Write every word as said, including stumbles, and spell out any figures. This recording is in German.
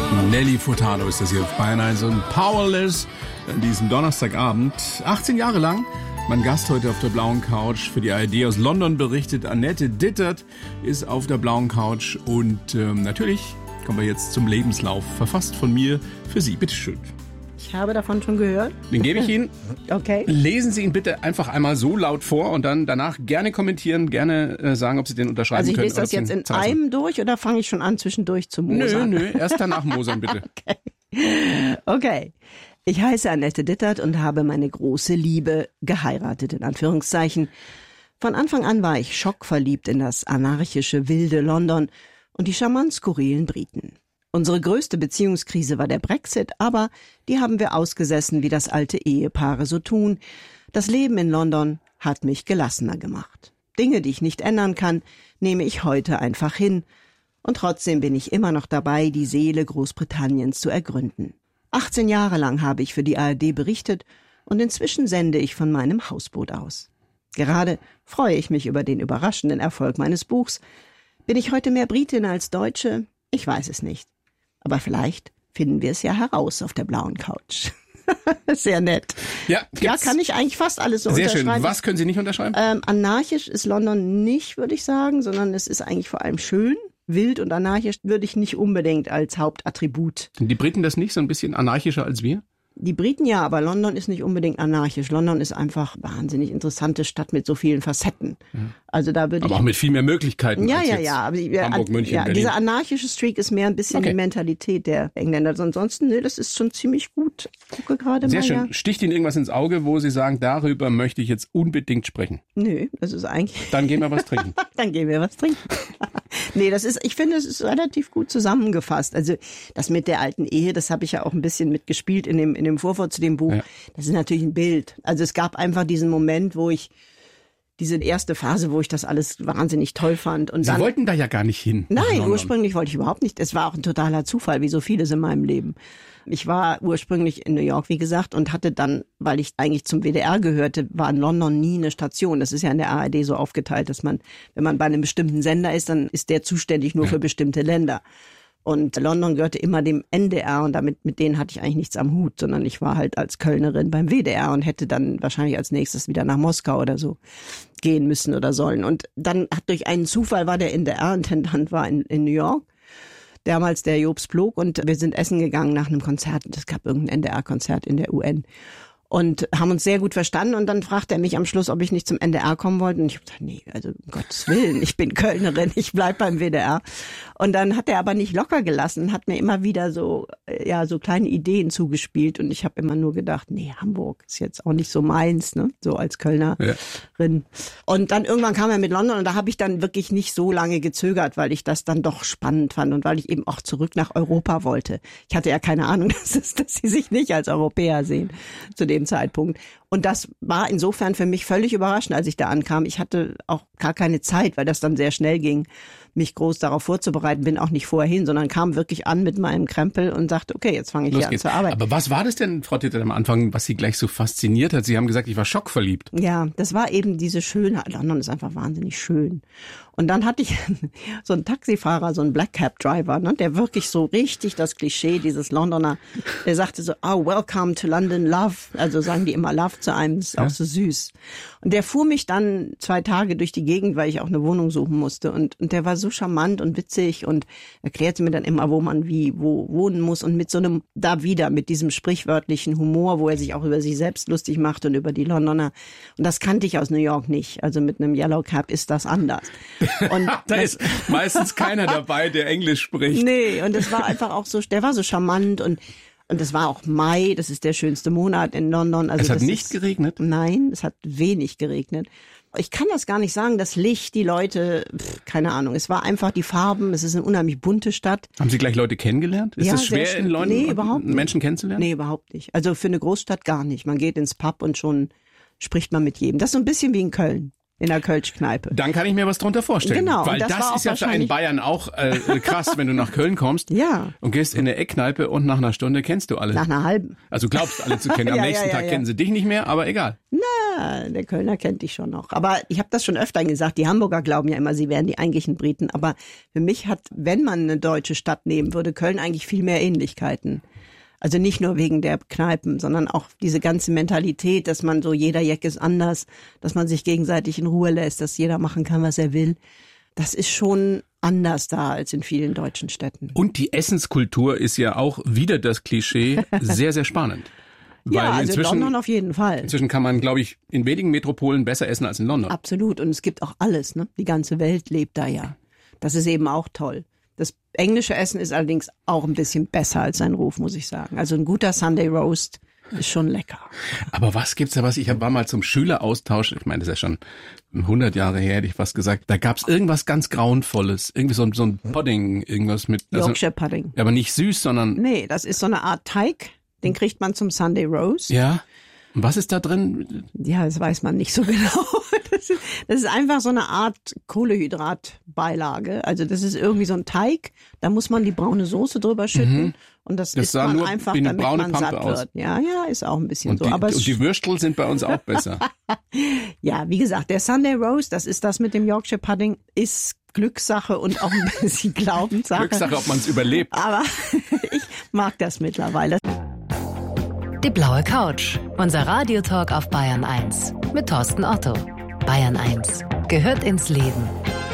Nelly Furtado ist das hier auf Bayern eins und Powerless an diesem Donnerstagabend. achtzehn Jahre lang. Mein Gast heute auf der blauen Couch für die A R D aus London berichtet. Annette Dittert ist auf der blauen Couch und ähm, natürlich kommen wir jetzt zum Lebenslauf. Verfasst von mir für Sie. Bitteschön. Ich habe davon schon gehört. Den gebe ich Ihnen. Okay. Lesen Sie ihn bitte einfach einmal so laut vor und dann danach gerne kommentieren, gerne äh, sagen, ob Sie den unterschreiben Also ich können. lese das jetzt in einem durch oder fange ich schon an, zwischendurch zu mosern? Nö, nö, erst danach mosern bitte. Okay. Okay. Ich heiße Annette Dittert und habe meine große Liebe geheiratet, in Anführungszeichen. Von Anfang an war ich schockverliebt in das anarchische, wilde London und die charmant skurrilen Briten. Unsere größte Beziehungskrise war der Brexit, aber die haben wir ausgesessen, wie das alte Ehepaare so tun. Das Leben in London hat mich gelassener gemacht. Dinge, die ich nicht ändern kann, nehme ich heute einfach hin. Und trotzdem bin ich immer noch dabei, die Seele Großbritanniens zu ergründen. achtzehn Jahre lang habe ich für die A R D berichtet und inzwischen sende ich von meinem Hausboot aus. Gerade freue ich mich über den überraschenden Erfolg meines Buchs. Bin ich heute mehr Britin als Deutsche? Ich weiß es nicht. Aber vielleicht finden wir es ja heraus auf der blauen Couch. Sehr nett. Ja, ja, kann ich eigentlich fast alles so sehr unterschreiben. Schön. Was können Sie nicht unterschreiben? Ähm, anarchisch ist London nicht, würde ich sagen, sondern es ist eigentlich vor allem schön. Wild und anarchisch würde ich nicht unbedingt als Hauptattribut. Sind die Briten das nicht so ein bisschen anarchischer als wir? Die Briten ja, aber London ist nicht unbedingt anarchisch. London ist einfach eine wahnsinnig interessante Stadt mit so vielen Facetten. Ja. Also da würde aber ich auch mit viel mehr Möglichkeiten ja, als ja, jetzt ja, aber ja, Hamburg, München, ja, Berlin. Dieser anarchische Streak ist mehr ein bisschen okay. die Mentalität der Engländer. Ansonsten, ne, das ist schon ziemlich gut. Ich gucke gerade Sehr mal. schön. Ja. Sticht Ihnen irgendwas ins Auge, wo Sie sagen, darüber möchte ich jetzt unbedingt sprechen? Nö, das ist eigentlich... Dann gehen wir was trinken. Dann gehen wir was trinken. Nee, das ist, ich finde, es ist relativ gut zusammengefasst. Also das mit der alten Ehe, das habe ich ja auch ein bisschen mitgespielt in dem, in dem Vorwort zu dem Buch. Ja. Das ist natürlich ein Bild. Also es gab einfach diesen Moment, wo ich, diese erste Phase, wo ich das alles wahnsinnig toll fand. Und Sie dann, wollten da ja gar nicht hin. Nein, ursprünglich wollte ich überhaupt nicht. Es war auch ein totaler Zufall, wie so vieles in meinem Leben. Ich war ursprünglich in New York, wie gesagt, und hatte dann, weil ich eigentlich zum W D R gehörte, war in London nie eine Station. Das ist ja in der A R D so aufgeteilt, dass man, wenn man bei einem bestimmten Sender ist, dann ist der zuständig nur für bestimmte Länder. Und London gehörte immer dem N D R und damit mit denen hatte ich eigentlich nichts am Hut, sondern ich war halt als Kölnerin beim W D R und hätte dann wahrscheinlich als nächstes wieder nach Moskau oder so gehen müssen oder sollen. Und dann hat durch einen Zufall war der N D R-Intendant war in, in New York, damals der Jobst Plog, und wir sind essen gegangen nach einem Konzert. Es gab irgendein N D R-Konzert in der U N. Und haben uns sehr gut verstanden und dann fragte er mich am Schluss, ob ich nicht zum N D R kommen wollte. Und ich habe gesagt, nee, also um Gottes Willen, ich bin Kölnerin, ich bleib beim W D R. Und dann hat er aber nicht locker gelassen, hat mir immer wieder so ja so kleine Ideen zugespielt und ich habe immer nur gedacht, nee, Hamburg ist jetzt auch nicht so meins, ne, so als Kölnerin. Ja. Und dann irgendwann kam er mit London und da habe ich dann wirklich nicht so lange gezögert, weil ich das dann doch spannend fand und weil ich eben auch zurück nach Europa wollte. Ich hatte ja keine Ahnung, dass, es, dass sie sich nicht als Europäer sehen zu dem Zeitpunkt. Und das war insofern für mich völlig überraschend, als ich da ankam. Ich hatte auch gar keine Zeit, weil das dann sehr schnell ging, mich groß darauf vorzubereiten. Bin auch nicht vorher hin, sondern kam wirklich an mit meinem Krempel und sagte, okay, jetzt fange ich Los hier geht's. an zu arbeiten. Aber was war das denn, Frau Dittert, am Anfang, was Sie gleich so fasziniert hat? Sie haben gesagt, ich war schockverliebt. Ja, das war eben diese Schönheit. London ist einfach wahnsinnig schön. Und dann hatte ich so einen Taxifahrer, so einen Black Cab Driver, ne, der wirklich so richtig das Klischee dieses Londoner, der sagte so, oh, welcome to London, love. Also sagen die immer love zu einem, ist ja auch so süß. Und der fuhr mich dann zwei Tage durch die Gegend, weil ich auch eine Wohnung suchen musste. Und, und der war so charmant und witzig und erklärte mir dann immer, wo man wie, wo wohnen muss. Und mit so einem, da wieder, mit diesem sprichwörtlichen Humor, wo er sich auch über sich selbst lustig macht und über die Londoner. Und das kannte ich aus New York nicht. Also mit einem Yellow Cab ist das anders. Und da ist meistens keiner dabei, der Englisch spricht. Nee, und es war einfach auch so, der war so charmant und und es war auch Mai, das ist der schönste Monat in London. Also es hat das nicht ist, geregnet? Nein, es hat wenig geregnet. Ich kann das gar nicht sagen, das Licht, die Leute, pff, keine Ahnung. Es war einfach die Farben, es ist eine unheimlich bunte Stadt. Haben Sie gleich Leute kennengelernt? Ist ja, es schwer in London, nee, überhaupt nicht. Menschen kennenzulernen? Nee, überhaupt nicht. Also für eine Großstadt gar nicht. Man geht ins Pub und schon spricht man mit jedem. Das ist so ein bisschen wie in Köln. In der Kölsch-Kneipe. Dann kann ich mir was drunter vorstellen. Genau. Weil das, das ist ja für einen Bayern auch äh, krass, wenn du nach Köln kommst ja. und gehst in eine Eckkneipe und nach einer Stunde kennst du alle. Nach einer halben. Also glaubst alle zu kennen. Am ja, nächsten ja, ja, Tag ja. kennen sie dich nicht mehr, aber egal. Na, Ja, der Kölner kennt dich schon noch. Aber ich habe das schon öfter gesagt, die Hamburger glauben ja immer, sie wären die eigentlichen Briten. Aber für mich hat, wenn man eine deutsche Stadt nehmen würde, Köln eigentlich viel mehr Ähnlichkeiten. Also nicht nur wegen der Kneipen, sondern auch diese ganze Mentalität, dass man so, jeder Jack ist anders, dass man sich gegenseitig in Ruhe lässt, dass jeder machen kann, was er will. Das ist schon anders da als in vielen deutschen Städten. Und die Essenskultur ist ja auch wieder das Klischee sehr, sehr spannend. Ja, Weil also in inzwischen, London auf jeden Fall. Inzwischen kann man, glaube ich, in wenigen Metropolen besser essen als in London. Absolut. Und es gibt auch alles, ne? Die ganze Welt lebt da ja. Das ist eben auch toll. Das englische Essen ist allerdings auch ein bisschen besser als sein Ruf, muss ich sagen. Also ein guter Sunday Roast ist schon lecker. Aber was gibt's da was? Ich war mal zum Schüleraustausch, ich meine, das ist ja schon hundert Jahre her, hätte ich fast gesagt. Da gab's irgendwas ganz Grauenvolles. Irgendwie so, so ein Pudding, irgendwas mit... Also, Yorkshire Pudding. Aber nicht süß, sondern... Nee, das ist so eine Art Teig. Den kriegt man zum Sunday Roast. Ja. Und was ist da drin? Ja, das weiß man nicht so genau. Das ist, das ist einfach so eine Art Kohlehydratbeilage. Also das ist irgendwie so ein Teig, da muss man die braune Soße drüber schütten Mhm. und das, Das isst sah man nur einfach, wie eine damit braune man Pampe satt aus. wird. Ja, ja, ist auch ein bisschen Und so. die, Aber es, und die Würstel sind bei uns auch besser. ja, wie gesagt, der Sunday Roast, das ist das mit dem Yorkshire Pudding, ist Glückssache und auch ein bisschen Glaubenssache. Glückssache, ob man es überlebt. Aber ich mag das mittlerweile. Die blaue Couch, unser Radiotalk auf Bayern eins mit Thorsten Otto. Bayern eins gehört ins Leben.